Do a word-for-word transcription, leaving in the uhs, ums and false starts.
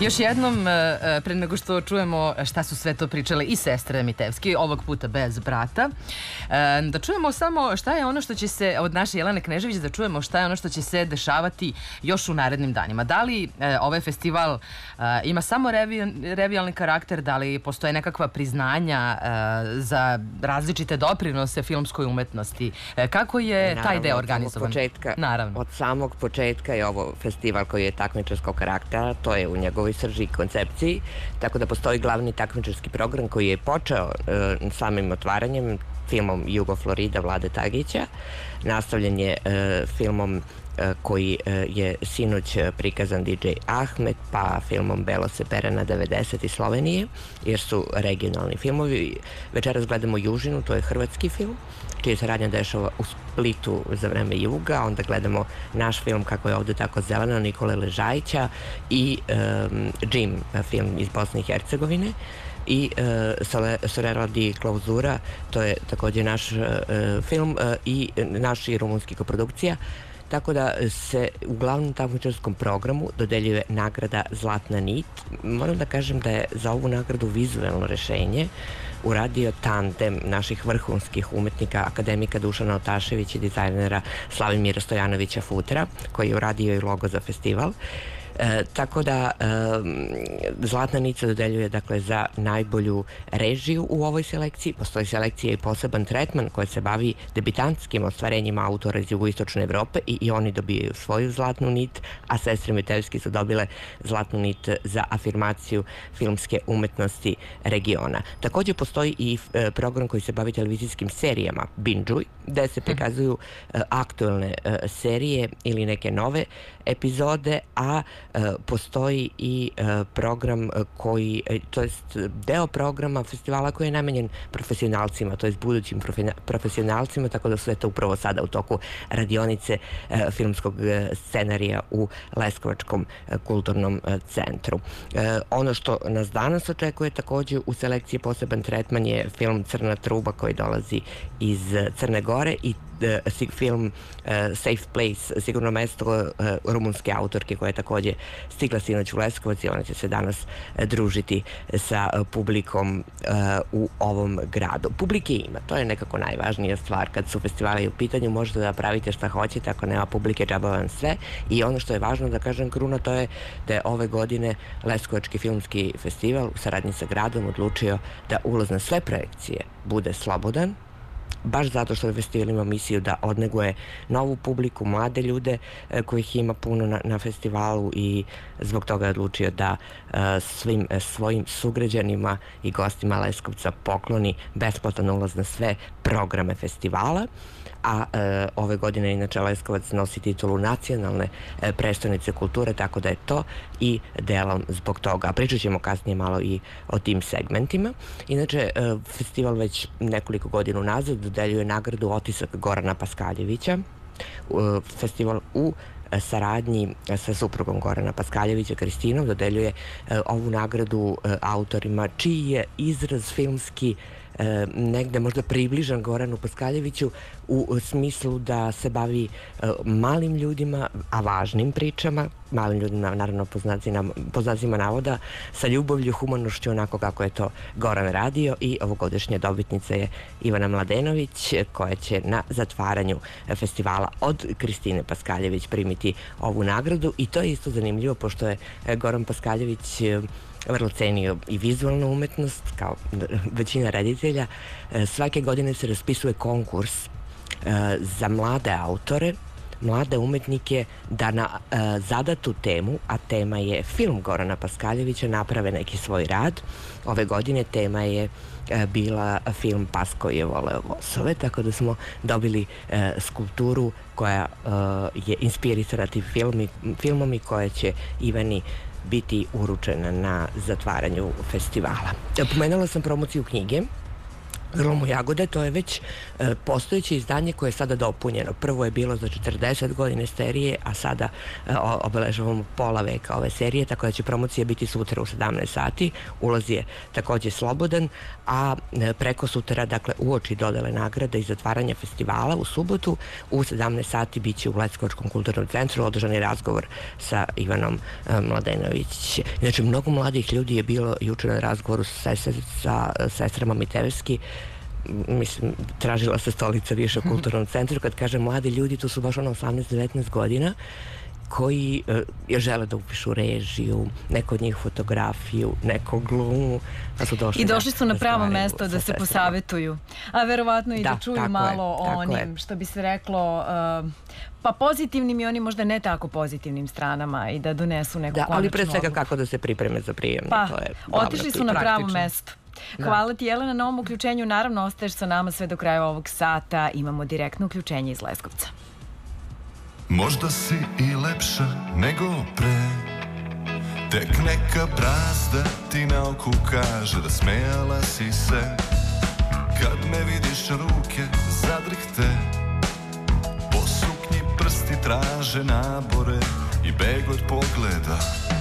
Još jednom, pre nego što čujemo šta su sve to pričale i sestre Mitevski, ovog puta bez brata, da čujemo samo šta je ono što će se, od naše Jelene Knežević, da čujemo šta je ono što će se dešavati još u narednim danima. Da li ovaj festival ima samo revijalni karakter, da li postoje nekakva priznanja za različite doprinose filmskoj umetnosti? Kako je taj deo organizovan? Naravno. Od samog početka je ovo festival koji je takmičarskog karaktera, to je u njegovoj srži i koncepciji, tako da postoji glavni takmičarski program koji je počeo samim otvaranjem filmom Jugo Florida Vlade Tagića, nastavljen je filmom koji je sinoć prikazan D J Ahmed, pa filmom Belo se pere na devedeset iz Slovenije, jer su regionalni filmovi. Večeras gledamo Južinu, to je hrvatski film, čija se radnja dešava u Splitu za vreme Juga, onda gledamo naš film Kako je ovde tako zeleno, Nikole Ležajića i Jim, film iz Bosne i Hercegovine, i Sorero di Klauzura, to je takođe naš film i naš i rumunski koprodukcija. Tako da se u glavnom takmičarskom programu dodeljuje nagrada Zlatna nit. Moram da kažem da je za ovu nagradu vizuelno rešenje uradio tandem naših vrhunskih umetnika, akademika Dušana Otaševića i dizajnera Slavimira Stojanovića Futra, koji je uradio i logo za festival. E, tako da e, Zlatna nit se dodeljuje dakle za najbolju režiju u ovoj selekciji. Postoji selekcija i poseban tretman koji se bavi debitantskim ostvarenjima autora iz jugoistočne Evrope i, i oni dobijaju svoju Zlatnu nit, a sestre Mitevski su dobile Zlatnu nit za afirmaciju filmske umetnosti regiona. Takođe postoji i e, program koji se bavi televizijskim serijama Binđuj, gde se prikazuju e, aktuelne e, serije ili neke nove epizode, a postoji i program koji, to jest deo programa festivala koji je namenjen profesionalcima, to jest budućim profesionalcima, tako da su eto upravo sada u toku radionice filmskog scenarija u Leskovačkom kulturnom centru. Ono što nas danas očekuje takođe u selekciji poseban tretman je film Crna truba koji dolazi iz Crne Gore i film Safe Place, sigurno mesto rumunske autorke koja je takođe stigla sinoć u Leskovac i ona će se danas družiti sa publikom u ovom gradu. Publike ima, to je nekako najvažnija stvar kad su festivali u pitanju, možete da pravite šta hoćete, ako nema publike džaba vam sve, i ono što je važno da kažem kruna, to je da je ove godine Leskovački filmski festival u saradnji sa gradom odlučio da ulaz na sve projekcije bude slobodan, baš zato što je festival ima misiju da odneguje novu publiku, mlade ljude kojih ima puno na, na festivalu, i zbog toga je odlučio da svim svojim sugrađanima i gostima Leskovca pokloni besplatan ulaz na sve programe festivala. A e, ove godine inače Leskovac nosi titulu nacionalne e, prestonice kulture, tako da je to i delom zbog toga. A pričat ćemo kasnije malo i o tim segmentima. Inače, e, festival već nekoliko godina nazad dodeljuje nagradu Otisak Gorana Paskaljevića. E, festival u saradnji sa suprugom Gorana Paskaljevića, Kristinom, dodeljuje e, ovu nagradu e, autorima čiji je izraz filmski e, negde možda približan Goranu Paskaljeviću u smislu da se bavi e, malim ljudima, a važnim pričama, malim ljudima, naravno po znacima navoda, sa ljubavlju, humanošću, onako kako je to Goran radio, i ovogodišnja dobitnica je Ivana Mladenović, koja će na zatvaranju festivala od Kristine Paskaljević primiti ovu nagradu. I to je isto zanimljivo, pošto je Goran Paskaljević vrlo cenio i vizualnu umetnost, kao većina reditelja. Svake godine se raspisuje konkurs za mlade autore, mlade umetnike, da na e, zadatu temu, a tema je film Gorana Paskaljevića, naprave neki svoj rad. Ove godine tema je e, bila film Pas koji je voleo vosove, tako da smo dobili e, skulpturu koja e, je inspirisana tim filmi, filmom i koja će Ivani biti uručena na zatvaranju festivala. Pomenula sam promociju knjige. Grlom u jagode, to je već e, postojeće izdanje koje je sada dopunjeno. Prvo je bilo za četrdeset godine serije, a sada e, obeležavamo pola veka ove serije, tako da će promocija biti sutra u sedamnaest sati. Ulaz je takođe slobodan, a e, preko sutra, dakle, uoči dodele nagrada i zatvaranja festivala u subotu u sedamnaest sati biće u Leskovačkom kulturnom centru održani razgovor sa Ivanom e, Mladenović. Znači, mnogo mladih ljudi je bilo juče na razgovoru sa, sa sestrama Mitevski. Mislim, tražila se stolica više u kulturnom centru. Kad kažem mladi ljudi, to su baš ono osamnaest devetnaest godina koji e, žele da upišu režiju, neko od njih fotografiju, neko glumu, pa su došli. I došli su na pravo mesto da se sestrama. posavetuju. A verovatno i da, da čuju malo je, o onim, je. što bi se reklo, uh, pa pozitivnim i onim možda ne tako pozitivnim stranama i da donesu neku da, konačnu ali pre svega odluku. kako da se pripreme za prijem. Pa, to je otišli su na pravo praktično. mesto. Hvala ti, Jelena, na ovom uključenju. Naravno, ostaješ sa nama sve do kraja ovog sata. Imamo direktno uključenje iz Leskovca. Možda si i lepša nego pre, tek neka brazda ti na oku kaže da smejala si se. Kad me vidiš ruke zadrhte, po suknji prsti traže nabore i beg od pogleda.